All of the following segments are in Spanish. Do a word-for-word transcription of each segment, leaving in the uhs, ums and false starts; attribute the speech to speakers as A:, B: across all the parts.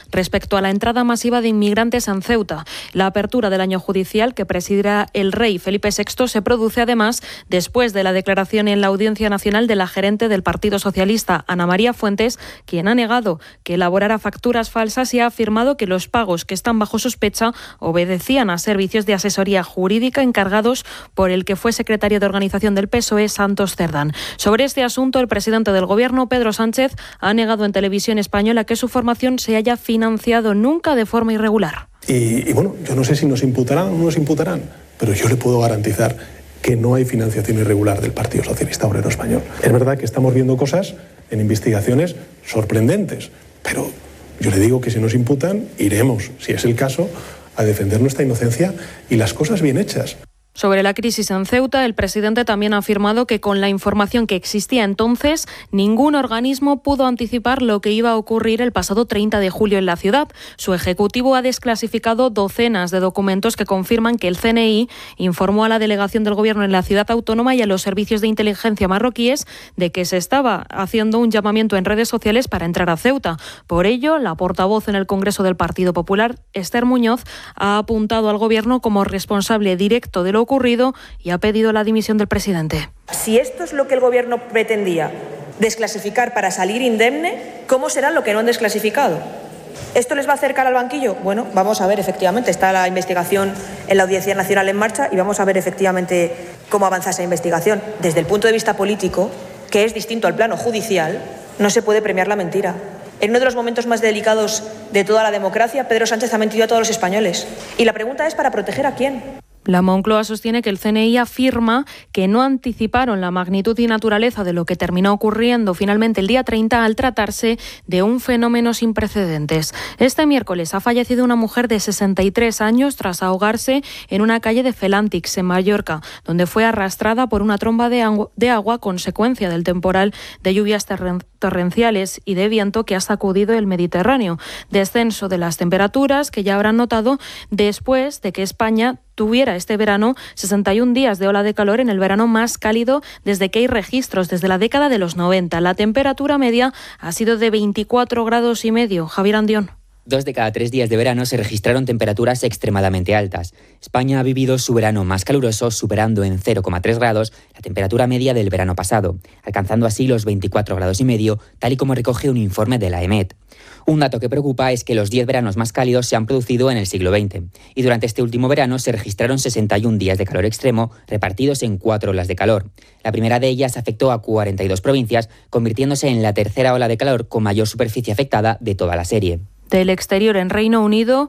A: respecto a la entrada masiva de inmigrantes en Ceuta. La apertura del año judicial que presidirá el rey Felipe sexto se produce además después de la declaración en la Audiencia Nacional de la gerente del Partido Socialista, Ana María Fuentes, quien ha negado que elaborara facturas falsas y ha afirmado que los pagos que están bajo sospecha obedecían a servicios de asesoría jurídica encargados por el que fue secretario de organización del P S O E, Santos Cerdán. Sobre este asunto, el presidente del Gobierno, Pedro Sánchez, ha negado en televisión española que su formación se haya financiado nunca de forma irregular.
B: Y, y bueno, yo no sé si nos imputarán o no nos imputarán, pero yo le puedo garantizar que no hay financiación irregular del Partido Socialista Obrero Español. Es verdad que estamos viendo cosas en investigaciones sorprendentes, pero yo le digo que si nos imputan, iremos, si es el caso, a defender nuestra inocencia y las cosas bien hechas.
A: Sobre la crisis en Ceuta, el presidente también ha afirmado que con la información que existía entonces, ningún organismo pudo anticipar lo que iba a ocurrir el pasado treinta de julio en la ciudad. Su ejecutivo ha desclasificado docenas de documentos que confirman que el C N I informó a la delegación del Gobierno en la ciudad autónoma y a los servicios de inteligencia marroquíes de que se estaba haciendo un llamamiento en redes sociales para entrar a Ceuta. Por ello, la portavoz en el Congreso del Partido Popular, Esther Muñoz, ha apuntado al Gobierno como responsable directo de lo ocurrido y ha pedido la dimisión del presidente.
C: Si esto es lo que el Gobierno pretendía, desclasificar para salir indemne, ¿cómo será lo que no han desclasificado? ¿Esto les va a acercar al banquillo? Bueno, vamos a ver, efectivamente, está la investigación en la Audiencia Nacional en marcha y vamos a ver efectivamente cómo avanza esa investigación. Desde el punto de vista político, que es distinto al plano judicial, no se puede premiar la mentira. En uno de los momentos más delicados de toda la democracia, Pedro Sánchez ha mentido a todos los españoles. Y la pregunta es, ¿para proteger a quién?
A: La Moncloa sostiene que el C N I afirma que no anticiparon la magnitud y naturaleza de lo que terminó ocurriendo finalmente el día treinta al tratarse de un fenómeno sin precedentes. Este miércoles ha fallecido una mujer de sesenta y tres años tras ahogarse en una calle de Felantix, en Mallorca, donde fue arrastrada por una tromba de agua, de agua consecuencia del temporal de lluvias terren- torrenciales y de viento que ha sacudido el Mediterráneo. Descenso de las temperaturas que ya habrán notado después de que España tuviera este verano sesenta y un días de ola de calor en el verano más cálido desde que hay registros, desde la década de los noventa. La temperatura media ha sido de veinticuatro grados y medio. Javier Andión.
D: Dos de cada tres días de verano se registraron temperaturas extremadamente altas. España ha vivido su verano más caluroso, superando en cero coma tres grados la temperatura media del verano pasado, alcanzando así los veinticuatro grados y medio, tal y como recoge un informe de la E M E T. Un dato que preocupa es que los diez veranos más cálidos se han producido en el siglo veinte, y durante este último verano se registraron sesenta y un días de calor extremo repartidos en cuatro olas de calor. La primera de ellas afectó a cuarenta y dos provincias, convirtiéndose en la tercera ola de calor con mayor superficie afectada de toda la serie.
A: Del exterior, en Reino Unido,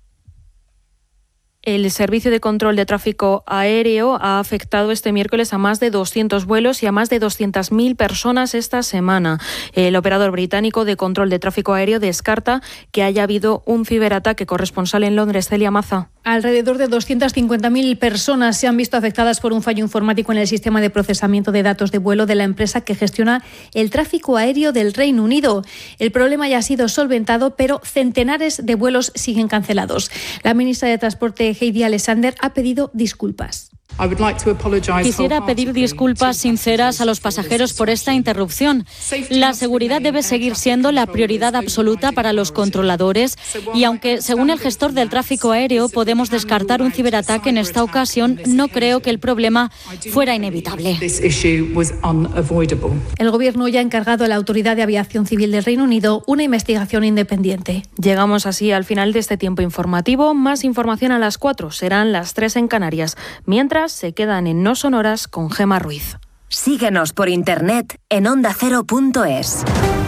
A: el Servicio de Control de Tráfico Aéreo ha afectado este miércoles a más de doscientos vuelos y a más de doscientas mil personas esta semana. El operador británico de control de tráfico aéreo descarta que haya habido un ciberataque. Corresponsal en Londres, Celia Maza.
E: Alrededor de doscientas cincuenta mil personas se han visto afectadas por un fallo informático en el sistema de procesamiento de datos de vuelo de la empresa que gestiona el tráfico aéreo del Reino Unido. El problema ya ha sido solventado, pero centenares de vuelos siguen cancelados. La ministra de Transporte, Heidi Alexander, ha pedido disculpas.
F: Quisiera pedir disculpas sinceras a los pasajeros por esta interrupción. La seguridad debe seguir siendo la prioridad absoluta para los controladores y aunque, según el gestor del tráfico aéreo, podemos descartar un ciberataque en esta ocasión, no creo que el problema fuera inevitable.
E: El Gobierno ya ha encargado a la Autoridad de Aviación Civil del Reino Unido una investigación independiente.
A: Llegamos así al final de este tiempo informativo. Más información a las cuatro, serán las tres en Canarias. Mientras, se quedan en No Sonoras con Gemma Ruiz.
G: Síguenos por internet en onda cero punto es.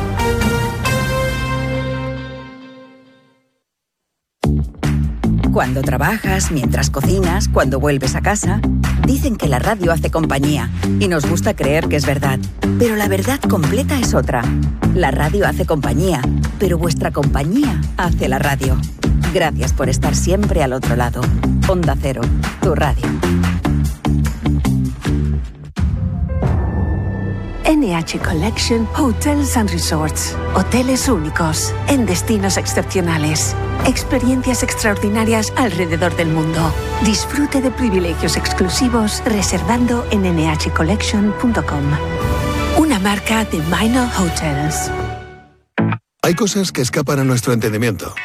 G: Cuando trabajas, mientras cocinas, cuando vuelves a casa, dicen que la radio hace compañía y nos gusta creer que es verdad. Pero la verdad completa es otra. La radio hace compañía, pero vuestra compañía hace la radio. Gracias por estar siempre al otro lado. Onda Cero, tu radio.
H: N H Collection Hotels and Resorts. Hoteles únicos, en destinos excepcionales. Experiencias extraordinarias alrededor del mundo. Disfrute de privilegios exclusivos reservando en ene hache collection punto com. Una marca de Minor Hotels.
I: Hay cosas que escapan a nuestro entendimiento.